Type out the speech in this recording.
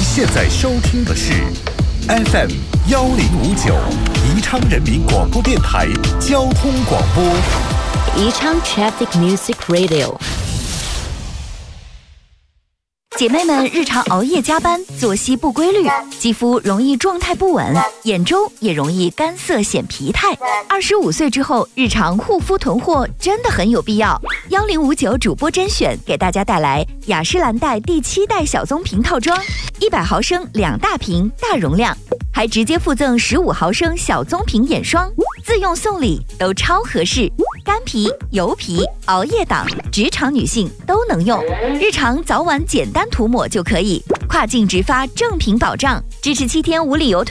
现在收听的是 FM 1059宜昌人民广播电台交通广播。 宜昌 Traffic Music Radio。 姐妹们日常熬夜加班，作息不规律，肌肤容易状态不稳，眼周也容易干涩显疲态。25岁之后，日常护肤囤货真的很有必要。1059主播甄选给大家带来雅诗兰黛第7代小棕瓶套装，100毫升2大瓶，大容量，还直接附赠15毫升小棕瓶眼霜，自用送礼都超合适。干皮、油皮、熬夜党、职场女性都能用，日常早晚简单涂抹就可以，跨境直发正品保障，支持7天无理由退